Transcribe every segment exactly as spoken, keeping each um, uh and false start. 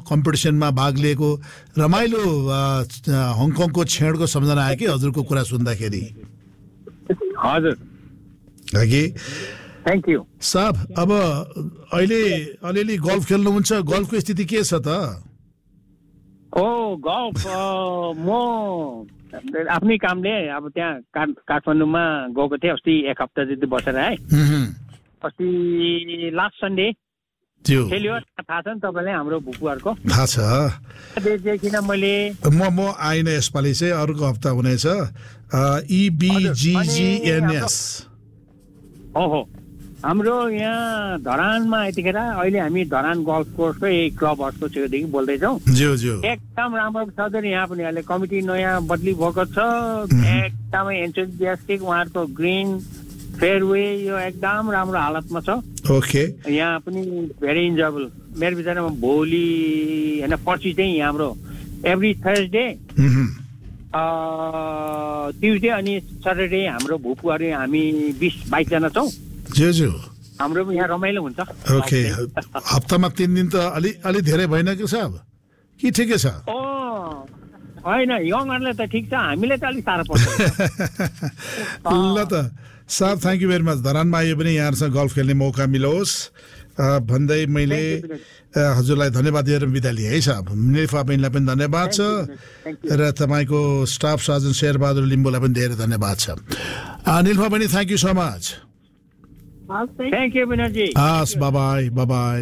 कम्पिटिसनमा भाग लिएको रमाइलो हङकङको छेडको सम्झना आयो कि हजुरको कुरा सुन्दाखेरि? हजुर कि थ्याङ्क यू साहब। अब अहिले अलिअलि गल्फ खेल्नुहुन्छ, गल्फको स्थिति के छ त? ओ गल्फ म आफ्नै कामले अब त्यहाँ काठमाडौँमा गएको थिएँ अस्ति एक हप्ता जति बसेर है। अस्ति लास्ट सन्डे खेल्यो, थाहा छ नि तपाईँलाई हाम्रो भुपुहरूको? थाहा छ। देखिन मैले म म आइन यसपालि चाहिँ अर्को हप्ता हुनेछ इबिजिजिएनएस। ओहो हाम्रो यहाँ धरानमा यतिखेर अहिले हामी धरान गल्फ कोर्सकै क्लबहरूको छेउदेखि बोल्दैछौँ। एकदम राम्रो छ त यहाँ पनि अहिले कमिटी नयाँ बदली भएको छ, एकदमै एन्थुजियास्टिक। उहाँहरूको ग्रिन फेयरवे यो एकदम राम्रो हालतमा छ। ओके यहाँ पनि भेरी इन्जोयबल। मेरो विचारमा भोलि होइन पर्सि चाहिँ यहाँ हाम्रो एभ्री थर्सडे ट्युजडे अनि सटरडे हाम्रो भुपुहरू हामी बिस बाइसजना छौँ। हाम्रो पनि यहाँ रमाइलो हुन्छ। ओके हप्तामा तिन दिन त अलि अलि धेरै भएन कि साहब कि ठिकै छ? ओ होइन यङहरूलाई त ठिक छ, हामीले त अलिक साह्रो पर्छ। ल त साहब थ्याङ्क यू भेरी मच। धरानमा आयो भने यहाँहरूसँग गल्फ खेल्ने मौका मिलोस् भन्दै मैले हजुरलाई धन्यवाद दिएर बिदा लिएँ है साहब। निलिफा बहिनीलाई पनि धन्यवाद छ र तपाईँको स्टाफ सर्जन शेरबहादुर लिम्बूलाई पनि धेरै धन्यवाद छ। निलिफा बहिनी thank you so much. Thank you विनोदजी। हस् बाबाई बाबाई।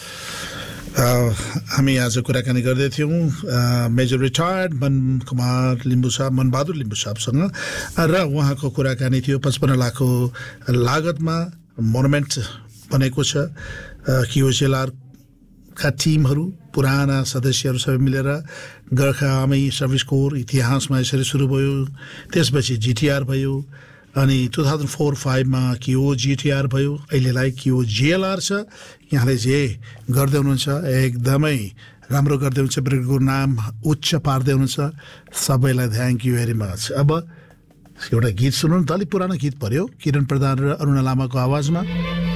हामी आज कुराकानी गर्दै थियौँ मेजर रिटायर्ड मन कुमार लिम्बू साहब, मनबहादुर लिम्बू साहबसँग र उहाँको कुराकानी थियो पचपन्न लाखको लागतमा मोनुमेन्ट बनेको छ। किओजेएलआरका टिमहरू पुराना सदस्यहरू सबै मिलेर गोर्खा आर्मी सर्भिस कोर इतिहासमा यसरी सुरु भयो, त्यसपछि जिटिआर भयो अनि टु थाउजन्ड फोर फाइभमा किओ जिटिआर भयो, अहिलेलाई किओ जिएलआर छ। यहाँले जे गर्दै हुनुहुन्छ एकदमै राम्रो गर्दै हुनुहुन्छ, ब्रिगेडको नाम उच्च पार्दै हुनुहुन्छ। सबैलाई थ्याङ्क यू भेरी मच। अब एउटा गीत सुन्नु न त, अलिक पुरानो गीत पर्यो किरण प्रधान र अरुणा लामाको आवाजमा।